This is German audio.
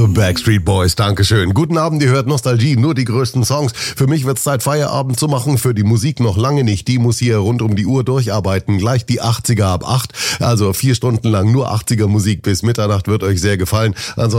Backstreet Boys, Dankeschön. Guten Abend, ihr hört Nostalgie, nur die größten Songs. Für mich wird's Zeit, Feierabend zu machen, für die Musik noch lange nicht. Die muss hier rund um die Uhr durcharbeiten, gleich die 80er ab 8. Also 4 Stunden lang nur 80er Musik bis Mitternacht wird euch sehr gefallen. Ansonsten